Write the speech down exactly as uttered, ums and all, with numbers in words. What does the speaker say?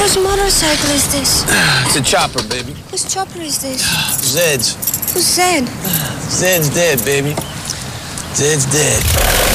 Whose motorcycle is this? It's a chopper, baby. Whose chopper is this? Zed's. Who's Zed? Zed's dead, baby. Zed's dead.